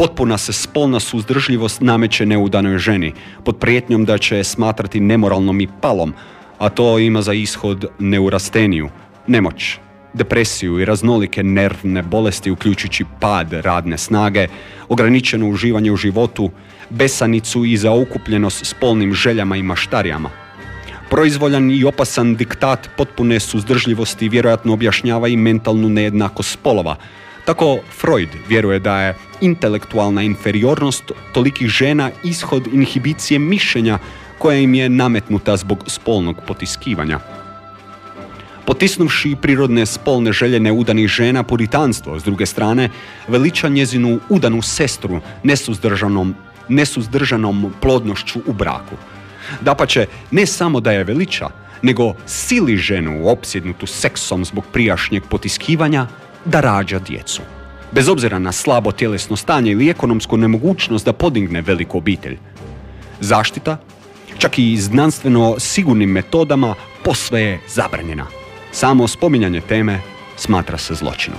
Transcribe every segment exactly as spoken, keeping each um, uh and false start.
Potpuna se spolna suzdržljivost nameće neudanoj ženi, pod prijetnjom da će je smatrati nemoralnom i palom, a to ima za ishod neurasteniju, nemoć, depresiju i raznolike nervne bolesti uključujući pad radne snage, ograničeno uživanje u životu, besanicu i zaokupljenost spolnim željama i maštarijama. Proizvoljan i opasan diktat potpune suzdržljivosti vjerojatno objašnjava i mentalnu nejednakost spolova. Tako Freud vjeruje da je intelektualna inferiornost tolikih žena ishod inhibicije mišljenja koja im je nametnuta zbog spolnog potiskivanja. Potisnuvši prirodne spolne želje neudanih žena, puritanstvo, s druge strane, veliča njezinu udanu sestru nesuzdržanom, nesuzdržanom plodnošću u braku. Dapače, ne samo da je veliča, nego sili ženu opsjednutu seksom zbog prijašnjeg potiskivanja da rađa djecu. Bez obzira na slabo tjelesno stanje ili ekonomsku nemogućnost da podigne veliku obitelj. Zaštita, čak i znanstveno sigurnim metodama, posve je zabranjena. Samo spominjanje teme smatra se zločinom.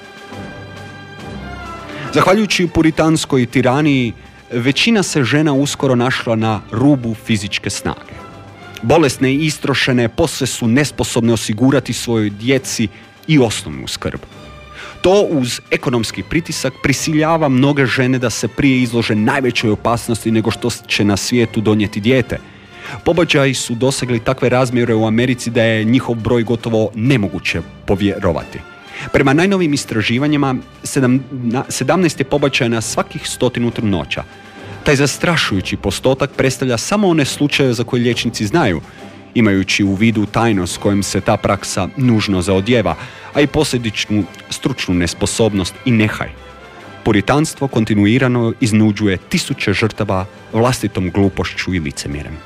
Zahvaljujući puritanskoj tiraniji, većina se žena uskoro našla na rubu fizičke snage. Bolesne i istrošene posve su nesposobne osigurati svojoj djeci i osnovnu skrb. To uz ekonomski pritisak prisiljava mnoge žene da se prije izlože najvećoj opasnosti nego što će na svijetu donijeti dijete. Pobačaji su dosegli takve razmjere u Americi da je njihov broj gotovo nemoguće povjerovati. Prema najnovim istraživanjima, sedamnaest je pobačaja na svakih stotinu trudnoća. Taj zastrašujući postotak predstavlja samo one slučaje za koje liječnici znaju, imajući u vidu tajnost kojom se ta praksa nužno zaodijeva, a i posljedičnu stručnu nesposobnost i nehaj. Puritanstvo kontinuirano iznuđuje tisuće žrtava vlastitom glupošću i licemjerem.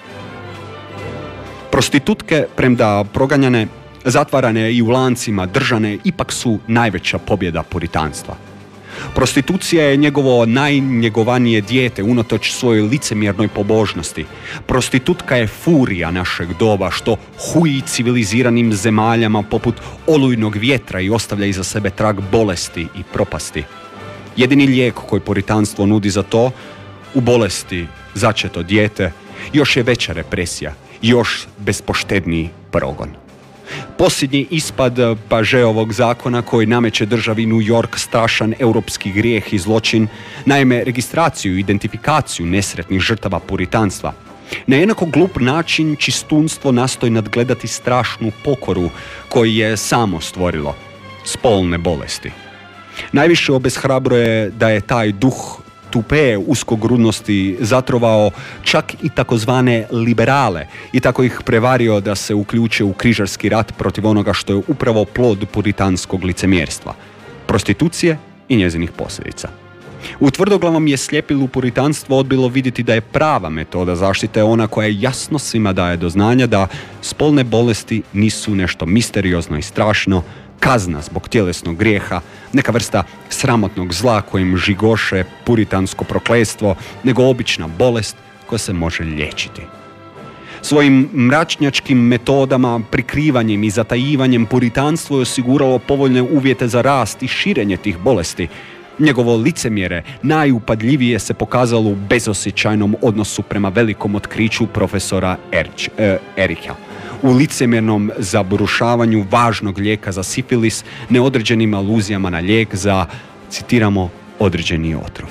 Prostitutke, premda proganjane, zatvarane i u lancima držane, ipak su najveća pobjeda puritanstva. Prostitucija je njegovo najnjegovanije dijete unatoč svojoj licemjernoj pobožnosti. Prostitutka je furija našeg doba što huji civiliziranim zemaljama poput olujnog vjetra i ostavlja iza sebe trag bolesti i propasti. Jedini lijek koji puritanstvo nudi za to, u bolesti začeto dijete, još je veća represija, još bespoštedniji progon. Posljednji ispad Pageovog zakona koji nameće državi New York strašan europski grijeh i zločin, naime registraciju i identifikaciju nesretnih žrtava puritanstva. Na jednako glup način čistunstvo nastoji nadgledati strašnu pokoru koju je samo stvorilo, spolne bolesti. Najviše obeshrabruje da je taj duh tupe uskogrudnosti zatrovao čak i takozvane liberale i tako ih prevario da se uključe u križarski rat protiv onoga što je upravo plod puritanskog licemjerstva, prostitucije i njezinih posljedica. U tvrdoglavom je sljepilu puritanstvo odbilo vidjeti da je prava metoda zaštite ona koja jasno svima daje do znanja da spolne bolesti nisu nešto misteriozno i strašno, kazna zbog tjelesnog grijeha, neka vrsta sramotnog zla kojim žigoše puritansko prokletstvo, nego obična bolest koja se može liječiti. Svojim mračnjačkim metodama, prikrivanjem i zatajivanjem puritanstvo je osiguralo povoljne uvjete za rast i širenje tih bolesti. Njegovo licemjere najupadljivije se pokazalo u bezosjećajnom odnosu prema velikom otkriću profesora Erč, eh, Ericha. U licemjernom zabrušavanju važnog lijeka za sifilis, neodređenim aluzijama na lijek za, citiramo, određeni otrov.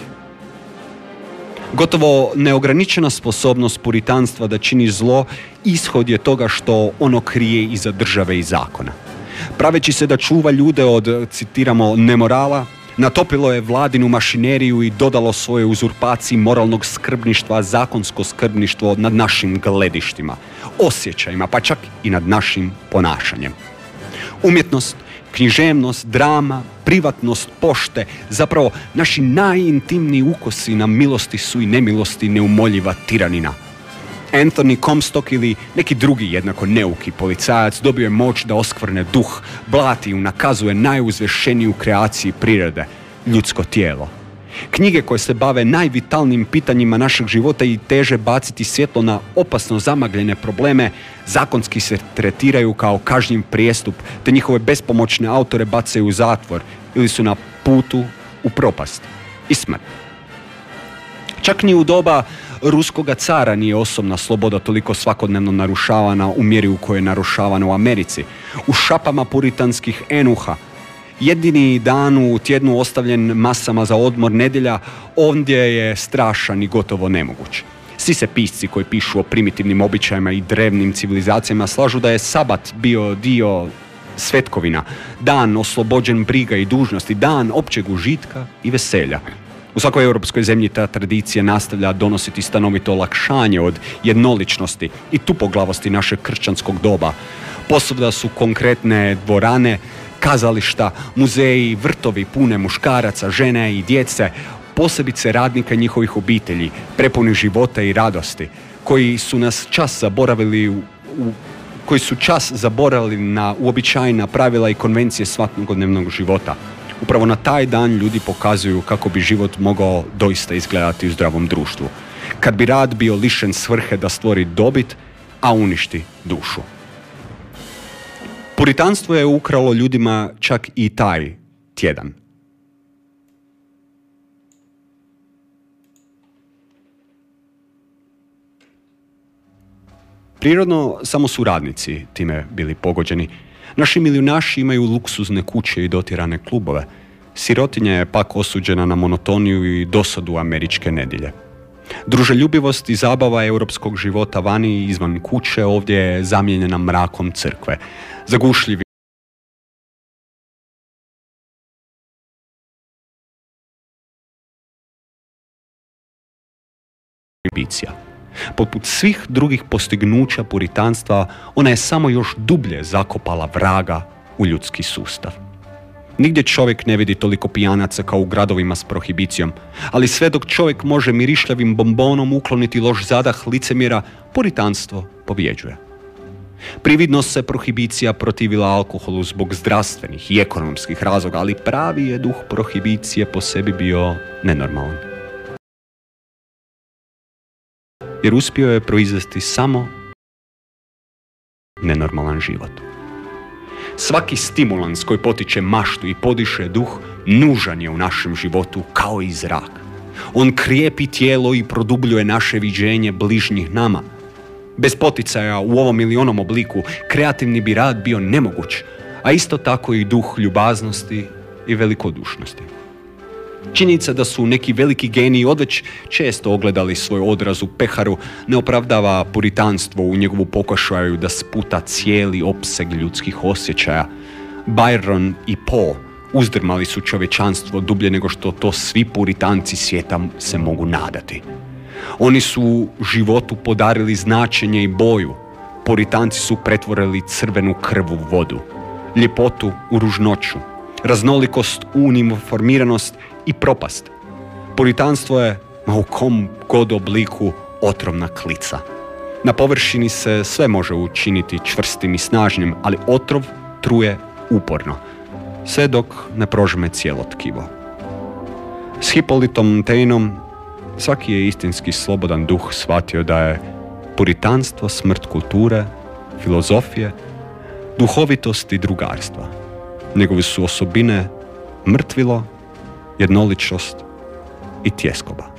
Gotovo neograničena sposobnost puritanstva da čini zlo ishod je toga što ono krije iza države i zakona. Praveći se da čuva ljude od, citiramo, nemorala, natopilo je vladinu mašineriju i dodalo svoje uzurpaciji moralnog skrbništva zakonsko skrbništvo nad našim gledištima, osjećajima, pa čak i nad našim ponašanjem. Umjetnost, književnost, drama, privatnost, pošte, zapravo naši najintimniji ukosi na milosti su i nemilosti neumoljiva tiranina. Anthony Comstock ili neki drugi jednako neuki policajac dobio je moć da oskvrne duh, blati i unakazuje najuzvešeniju kreaciji prirode, ljudsko tijelo. Knjige koje se bave najvitalnijim pitanjima našeg života i teže baciti svjetlo na opasno zamagljene probleme, zakonski se tretiraju kao kažnjiv prijestup, te njihove bespomoćne autore bacaju u zatvor ili su na putu u propast. i smrt. Čak ni u doba ruskoga cara nije osobna sloboda toliko svakodnevno narušavana u mjeri u kojoj je narušavana u Americi. U šapama puritanskih enuha jedini dan u tjednu ostavljen masama za odmor nedjelja ondje je strašan i gotovo nemoguć. Svi se pisci koji pišu o primitivnim običajima i drevnim civilizacijama slažu da je sabat bio dio svetkovina, dan oslobođen briga i dužnosti, dan općeg užitka i veselja. U svakoj europskoj zemlji ta tradicija nastavlja donositi stanovito olakšanje od jednoličnosti i tupoglavosti našeg kršćanskog doba. Posvuda su konkretne dvorane, kazališta, muzeji, vrtovi pune muškaraca, žene i djece, posebice radnika njihovih obitelji, prepuni života i radosti, koji su nas čas zaboravili u, u koji su čas zaboravili na uobičajena pravila i konvencije svakodnevnog života. Upravo na taj dan ljudi pokazuju kako bi život mogao doista izgledati u zdravom društvu. Kad bi rad bio lišen svrhe da stvori dobit, a uništi dušu. Puritanstvo je ukralo ljudima čak i taj tjedan. Prirodno, samo su radnici time bili pogođeni. Naši milijunaši imaju luksuzne kuće i dotirane klubove. Sirotinja je pak osuđena na monotoniju i dosadu američke nedjelje. Druželjubivost i zabava europskog života vani i izvan kuće ovdje je zamijenjena mrakom crkve. Zagušljivi prohibicija. Poput svih drugih postignuća puritanstva, ona je samo još dublje zakopala vraga u ljudski sustav. Nigdje čovjek ne vidi toliko pijanaca kao u gradovima s prohibicijom, ali sve dok čovjek može mirišljavim bombonom ukloniti loš zadah licemjera, puritanstvo pobjeđuje. Prividno se prohibicija protivila alkoholu zbog zdravstvenih i ekonomskih razloga, ali pravi je duh prohibicije po sebi bio nenormalan. Jer uspio je proizvesti samo nenormalan život. Svaki stimulans koji potiče maštu i podiše duh nužan je u našem životu kao i zrak. On krijepi tijelo i produbljuje naše viđenje bližnjih nama. Bez poticaja u ovom ili onom obliku kreativni bi rad bio nemoguć, a isto tako i duh ljubaznosti i velikodušnosti. Činjenica da su neki veliki geniji odveć često ogledali svoj odraz u peharu ne opravdava puritanstvo u njegovu pokušaju da sputa cijeli opseg ljudskih osjećaja. Byron i Poe uzdrmali su čovječanstvo dublje nego što to svi puritanci svijeta se mogu nadati. Oni su životu podarili značenje i boju. Puritanci su pretvorili crvenu krv u vodu, ljepotu u ružnoću, raznolikost u uniformiranost i propast. Puritanstvo je, ma u kom god obliku, otrovna klica. Na površini se sve može učiniti čvrstim i snažnim, ali otrov truje uporno, sve dok ne prožme cijelo tkivo. S Hipolitom Tainom svaki je istinski slobodan duh shvatio da je puritanstvo smrt kulture, filozofije, duhovitosti i drugarstva. Njegove su osobine mrtvilo, jednoličnost i tjeskoba.